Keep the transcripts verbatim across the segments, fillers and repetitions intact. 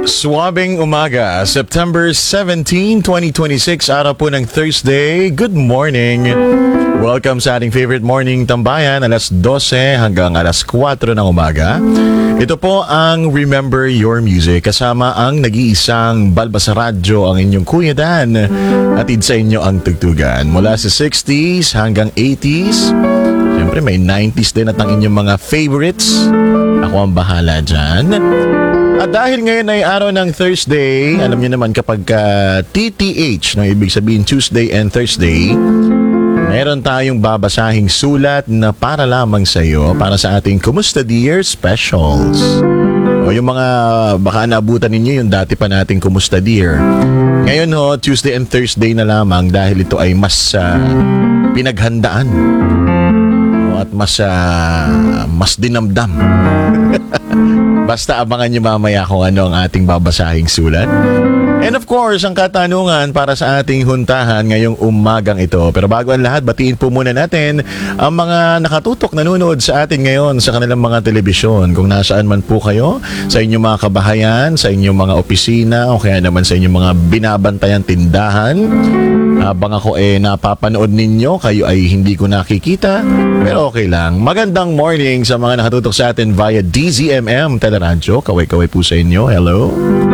Swabing umaga, September seventeenth, twenty twenty-six, araw po ng Thursday. Good morning! Welcome sa ating favorite morning tambayan, alas dose hanggang alas kwatro ng umaga. Ito po ang Remember Your Music, kasama ang nag-iisang Balbasa Radyo, ang inyong Kuya Dan. Atid sa inyo ang tugtugan mula sa sixties hanggang eighties. Siyempre may nineties din at ang inyong mga favorites. Ako ang bahala dyan. At dahil ngayon ay araw ng Thursday, alam niyo naman kapag uh, T T H, no, ibig sabihin Tuesday and Thursday, meron tayong babasahing sulat na para lamang sa iyo, para sa ating Kumusta Dear Specials. O yung mga baka naabutan ninyo yung dati pa nating Kumusta Dear. Ngayon ho, Tuesday and Thursday na lamang dahil ito ay mas uh, pinaghandaan. O, at mas, uh, mas dinamdam. Basta abangan nyo mamaya kung ano ang ating babasahing sulat. And of course, ang katanungan para sa ating huntahan ngayong umagang ito. Pero bago ang lahat, batiin po muna natin ang mga nakatutok nanonood sa atin ngayon sa kanilang mga telebisyon. Kung nasaan man po kayo, sa inyong mga kabahayan, sa inyong mga opisina, o kaya naman sa inyong mga binabantayan tindahan. Habang ako eh napapanood ninyo, kayo ay hindi ko nakikita, pero okay lang. Magandang morning sa mga nakatutok sa atin via D Z M M Teleradyo. Kaway-kaway po sa inyo. Hello.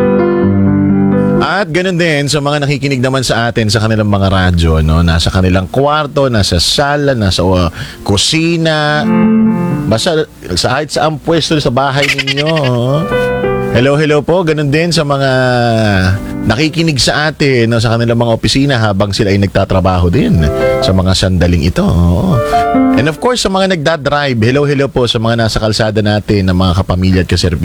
At ganun din sa mga nakikinig naman sa atin sa kanilang mga radyo, no? Nasa kanilang kwarto, nasa sala, nasa uh, kusina, basta sa kahit saan pwesto sa bahay ninyo. Oh. Hello, hello po. Ganun din sa mga nakikinig sa atin, no, sa kanilang mga opisina habang sila ay nagtatrabaho din sa mga sandaling ito. Oh. And of course, sa mga nagdadrive, hello, hello po sa mga nasa kalsada natin, ng mga kapamilya at kaserbi.